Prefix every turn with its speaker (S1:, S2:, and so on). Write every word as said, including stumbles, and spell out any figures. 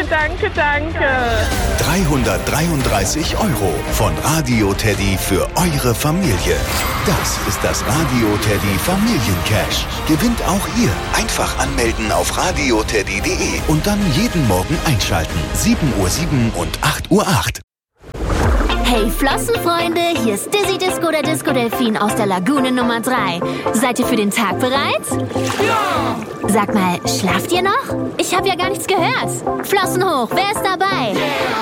S1: danke, danke.
S2: dreihundertdreiunddreißig Euro von Radio Teddy für eure Familie. Das ist das Radio Teddy Familiencash. Gewinnt auch ihr. Einfach anmelden auf radioteddy punkt de und dann jeden Morgen einschalten. sieben Uhr sieben und acht Uhr acht.
S3: Hey Flossenfreunde, hier ist Dizzy Disco, der Disco-Delfin aus der Lagune Nummer drei. Seid ihr für den Tag bereit?
S1: Ja!
S3: Sag mal, schlaft ihr noch? Ich habe ja gar nichts gehört. Flossen hoch, wer ist dabei?